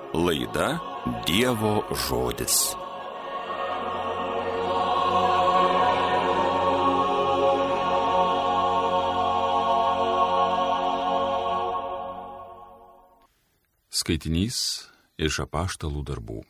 Laida Dievo žodis. Skaitinys iš Apaštalų darbų.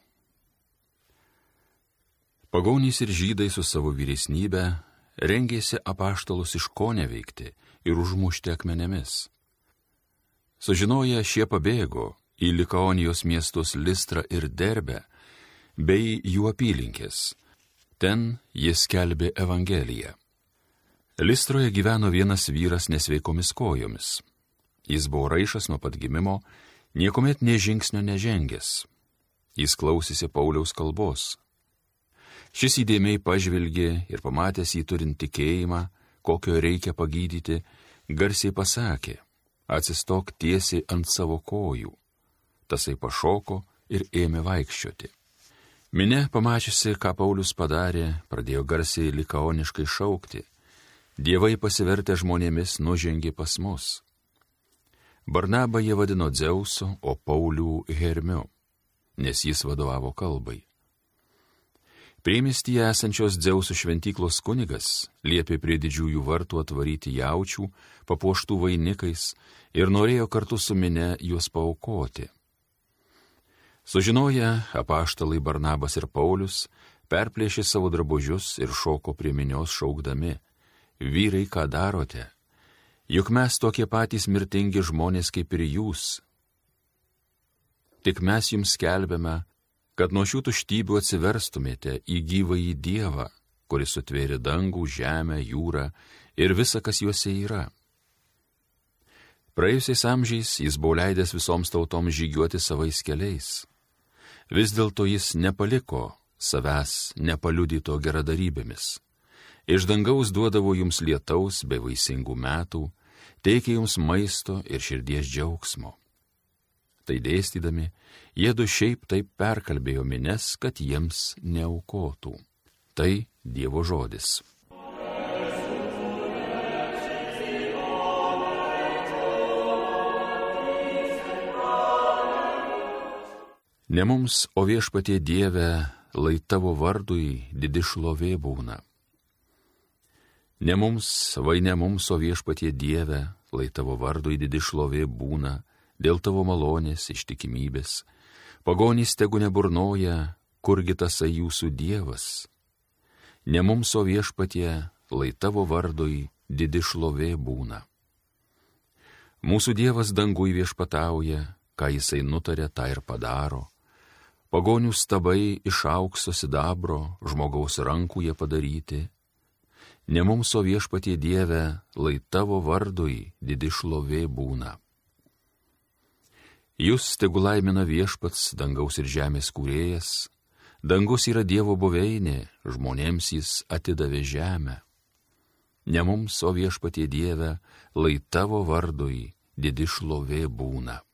Pagonys ir žydai su savo vyresnybe rengėsi apaštalus iškoneveikti ir užmušti akmenėmis. Sužinoję, šie pabėgo į Likaonijos miestus Listrą ir Derbę bei jų apylinkės. Ten jis skelbė Evangeliją. Listroje gyveno vienas vyras nesveikomis kojomis. Jis buvo raišas nuo pat gimimo, niekuomet nė žingsnio nežengęs. Jis klausėsi Pauliaus kalbos. Šis įdėmiai pažvelgė ir pamatęs jį turint tikėjimą, kokio reikia pagydyti, garsiai pasakė: atsistok tiesiai ant savo kojų. Tasai pašoko ir ėmė vaikščioti. Minia, pamačiusi, ką Paulius padarė, pradėjo garsiai likaoniškai šaukti: dievai pasivertę žmonėmis nužengė pas mus. Barnabą jie vadino Dzeusu, o Paulių Hermiu, nes jis vadovavo kalbai. Priemiestyje esančios Dzeusų šventyklos kunigas liepė prie didžiųjų vartų atvaryti jaučių, papuoštų vainikais, ir norėjo kartu su minia juos paaukoti. Sužinoję, apaštalai Barnabas ir Paulius perplėšė savo drabužius ir šoko prie minios šaukdami: vyrai, ką darote? Juk mes tokie patys mirtingi žmonės kaip ir jūs. Tik mes jums skelbiame, kad nuo šių tuštybių atsiverstumėte į gyvąjį Dievą, kuris sutvėrė dangų, žemę, jūrą ir visa, kas juose yra. Praėjusiais amžiais jis buvo leidęs visoms tautoms žygiuoti savais keliais. Vis dėlto jis nepaliko savęs nepaliudyto geradarybėmis. Iš dangaus duodavo jums lietaus bei vaisingų metų, teikė jums maisto ir širdies džiaugsmo. Tai dėstydami, jiedu šiaip taip perkalbėjo mines, kad jiems neaukotų. Tai Dievo žodis. Ne mums, o Viešpatie Dieve, lai tavo vardui didi šlovė būna. Ne mums, vai ne mums, o Viešpatie Dieve, lai tavo vardui didi šlovė būna, dėl tavo malonės ištikimybės. Pagonys tegu neburnoja, kurgi tasai jūsų Dievas. Ne mums, o Viešpatie, lai tavo vardui didi šlovė būna. Mūsų Dievas dangui viešpatauja, ką jisai nutarė, tą ir padaro. Pagonių stabai iš aukso sidabro, žmogaus rankų jie padaryti. Ne mums, o Viešpatie Dieve, lai tavo vardui didi šlovė būna. Jūs tegu laimina Viešpats, dangaus ir žemės kūrėjas. Dangus yra Dievo buveinė, žmonėms jis atidavė žemę. Ne mums, o Viešpatie Dieve, lai tavo vardui didi šlovė būna.